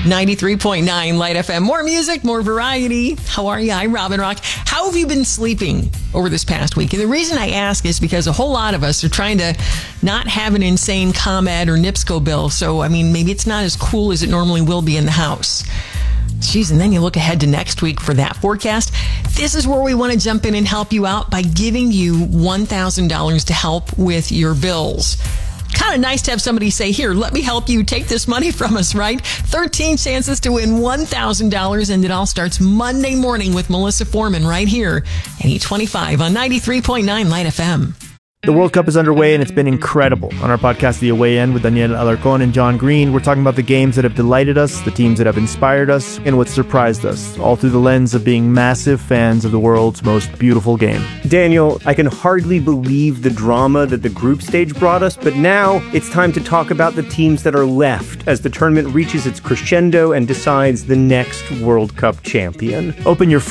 93.9 Light FM. More music, more variety. How are you? I'm Robin Rock. How have you been sleeping over this past week? And the reason I ask is because a whole lot of us are trying to not have an insane ComEd or NIPSCO bill. So, maybe it's not as cool as it normally will be in the house. Jeez, and then you look ahead to next week for that forecast. This is where we want to jump in and help you out by giving you $1,000 to help with your bills. Kind of nice to have somebody say, here, let me help you take this money from us, right? 13 chances to win $1,000, and it all starts Monday morning with Melissa Foreman right here at 8:25 on 93.9 Light FM. The World Cup is underway, and it's been incredible. On our podcast, The Away End, with Daniel Alarcon and John Green, we're talking about the games that have delighted us, the teams that have inspired us, and what surprised us, all through the lens of being massive fans of the world's most beautiful game. Daniel, I can hardly believe the drama that the group stage brought us, but now it's time to talk about the teams that are left as the tournament reaches its crescendo and decides the next World Cup champion. Open your